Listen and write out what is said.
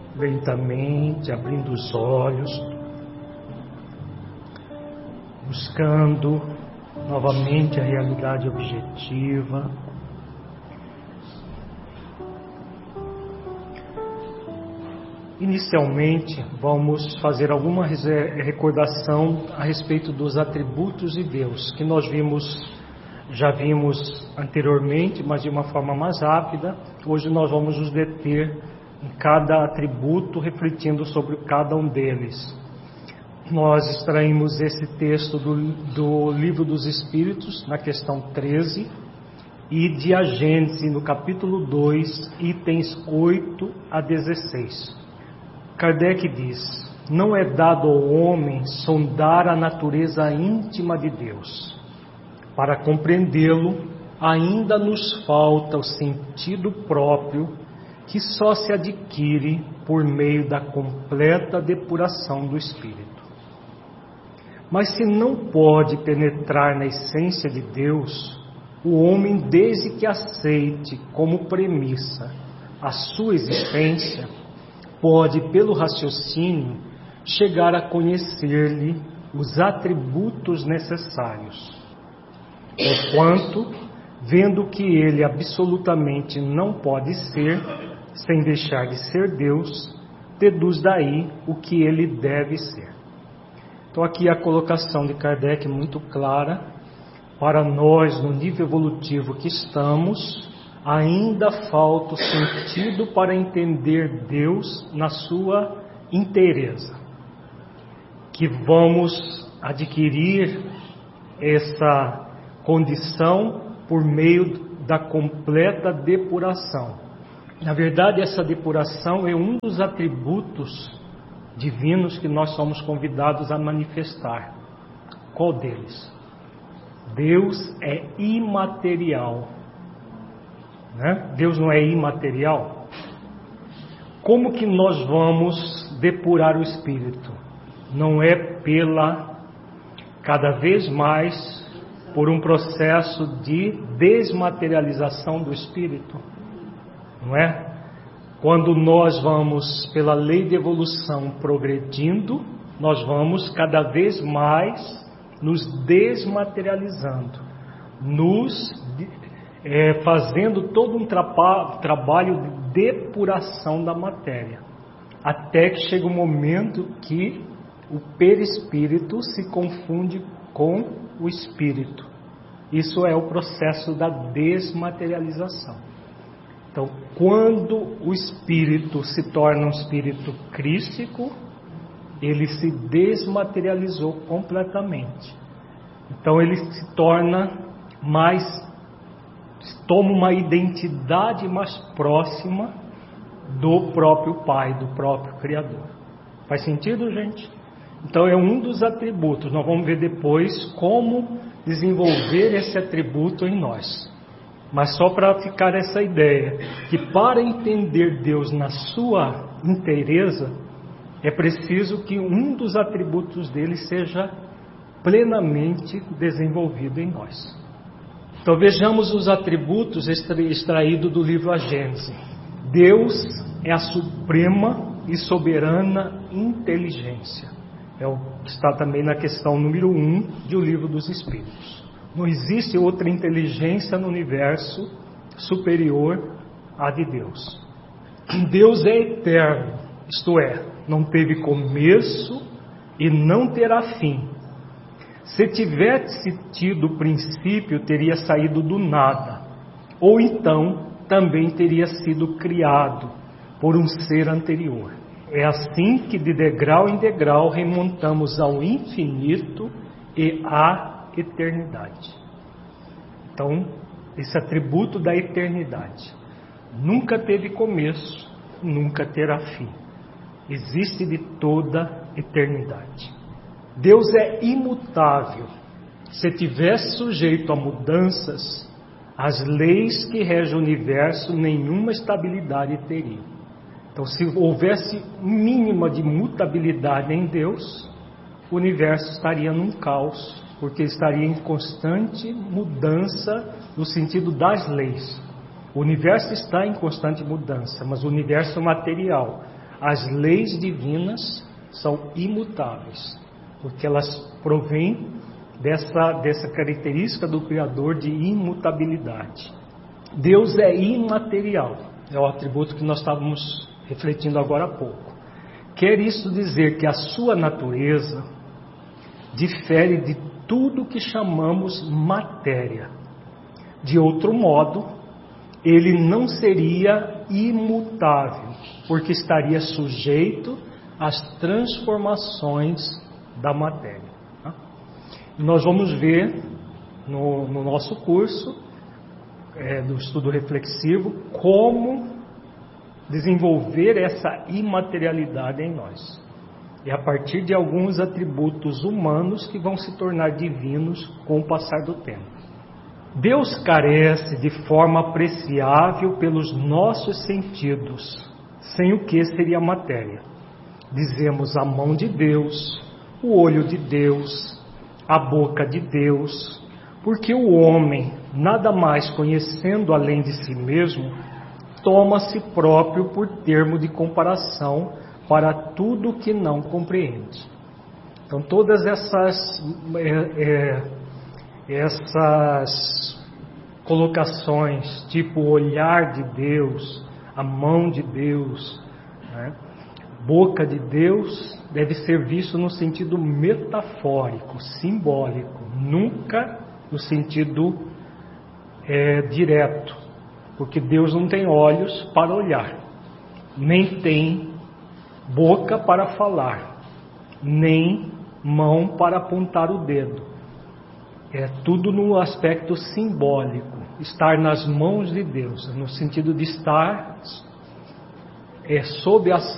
lentamente, abrindo os olhos, buscando novamente a realidade objetiva. Inicialmente, vamos fazer alguma recordação a respeito dos atributos de Deus, que nós já vimos anteriormente, mas de uma forma mais rápida. Hoje nós vamos nos deter em cada atributo, refletindo sobre cada um deles. Nós extraímos esse texto do Livro dos Espíritos, na questão 13, e de A Gênese, no capítulo 2, itens 8 a 16. Kardec diz: não é dado ao homem sondar a natureza íntima de Deus. Para compreendê-lo, ainda nos falta o sentido próprio, que só se adquire por meio da completa depuração do espírito. Mas se não pode penetrar na essência de Deus, o homem, desde que aceite como premissa a sua existência, pode, pelo raciocínio, chegar a conhecer-lhe os atributos necessários. Porquanto, vendo que ele absolutamente não pode ser, sem deixar de ser Deus, deduz daí o que ele deve ser. Então aqui a colocação de Kardec muito clara. Para nós, no nível evolutivo que estamos, ainda falta o sentido para entender Deus na sua inteireza. Que vamos adquirir essa condição por meio da completa depuração. Na verdade, essa depuração é um dos atributos divinos que nós somos convidados a manifestar. Qual deles? Deus é imaterial. Né? Deus não é imaterial? Como que nós vamos depurar o espírito? Não é cada vez mais, por um processo de desmaterialização do espírito, não é? Quando nós vamos, pela lei de evolução, progredindo, nós vamos cada vez mais nos desmaterializando, fazendo todo um trabalho de depuração da matéria, até que chega um momento que o perispírito se confunde com o espírito. Isso é o processo da desmaterialização. Então, quando o espírito se torna um espírito crístico, ele se desmaterializou completamente. Então ele se torna toma uma identidade mais próxima do próprio Pai, do próprio Criador. Faz sentido, gente? Então é um dos atributos. Nós vamos ver depois como desenvolver esse atributo em nós. Mas só para ficar essa ideia, que para entender Deus na sua inteireza, é preciso que um dos atributos dele seja plenamente desenvolvido em nós. Então vejamos os atributos extraídos do livro A Gênese. Deus é a suprema e soberana inteligência. É o que está também na questão número 1 do Livro dos Espíritos. Não existe outra inteligência no universo superior à de Deus. Deus é eterno, isto é, não teve começo e não terá fim. Se tivesse tido princípio, teria saído do nada, ou então também teria sido criado por um ser anterior. É assim que de degrau em degrau remontamos ao infinito e à eternidade. Então, esse atributo da eternidade nunca teve começo, nunca terá fim. Existe de toda eternidade. Deus é imutável. Se tivesse sujeito a mudanças, as leis que regem o universo nenhuma estabilidade teria. Então, se houvesse mínima de mutabilidade em Deus, o universo estaria num caos, porque estaria em constante mudança no sentido das leis. O universo está em constante mudança, mas o universo material, as leis divinas são imutáveis, porque elas provêm dessa característica do Criador de imutabilidade. Deus é imaterial, é o atributo que nós estávamos refletindo agora há pouco. Quer isso dizer que a sua natureza difere de tudo que chamamos matéria. De outro modo, ele não seria imutável, porque estaria sujeito às transformações da matéria. Nós vamos ver no nosso curso do estudo reflexivo como desenvolver essa imaterialidade em nós. E a partir de alguns atributos humanos que vão se tornar divinos com o passar do tempo. Deus carece de forma apreciável pelos nossos sentidos, sem o que seria matéria. Dizemos a mão de Deus, o olho de Deus, a boca de Deus, porque o homem, nada mais conhecendo além de si mesmo, toma a si próprio por termo de comparação para tudo que não compreende. Então todas essas colocações, tipo o olhar de Deus, a mão de Deus, né? Boca de Deus, deve ser visto no sentido metafórico, simbólico, nunca no sentido direto, porque Deus não tem olhos para olhar, nem tem boca para falar, nem mão para apontar o dedo. É tudo no aspecto simbólico, estar nas mãos de Deus, no sentido de estar sob a